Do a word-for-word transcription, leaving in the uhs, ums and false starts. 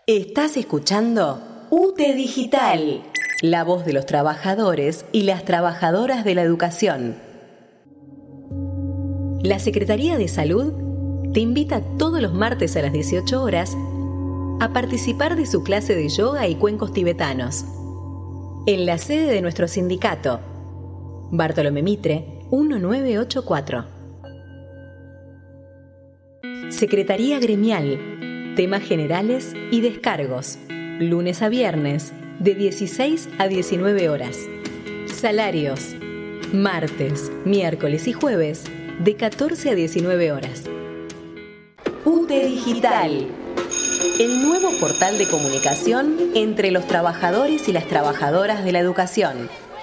Estás escuchando U T E Digital, la voz de los trabajadores y las trabajadoras de la educación. La Secretaría de Salud te invita todos los martes a las dieciocho horas a participar de su clase de yoga y cuencos tibetanos en la sede de nuestro sindicato, Bartolomé Mitre, mil novecientos ochenta y cuatro. Secretaría Gremial. Temas generales y descargos. Lunes a viernes, de dieciséis a diecinueve horas. Salarios. Martes, miércoles y jueves, de catorce a diecinueve horas. U T E Digital. El nuevo portal de comunicación entre los trabajadores y las trabajadoras de la educación.